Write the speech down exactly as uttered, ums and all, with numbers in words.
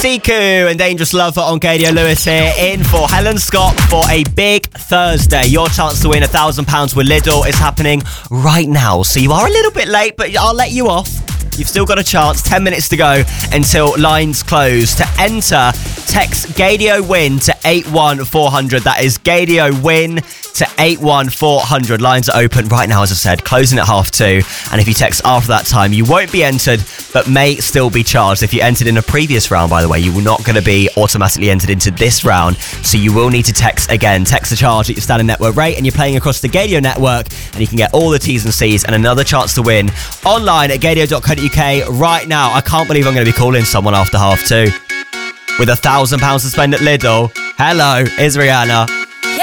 Siku and Dangerous Lover on Gadio. Lewis here in for Helen Scott for a big Thursday. Your chance to win a thousand pounds with Lidl is happening right now. So you are a little bit late, but I'll let you off. You've still got a chance. ten minutes to go until lines close. To enter, text Gadio Win to eight one four hundred. That is Gadio Win to eight one four hundred. Lines are open right now, as I said, closing at half two. And if you text after that time, you won't be entered, but may still be charged. If you entered in a previous round, by the way, you will not going to be automatically entered into this round. So you will need to text again. Text the charge at your standard network rate, and you're playing across the Gadio network, and you can get all the T's and C's and another chance to win online at gadio dot co dot uk right now. I can't believe I'm going to be calling someone after half two with a thousand pounds to spend at Lidl. Hello, it's Rihanna.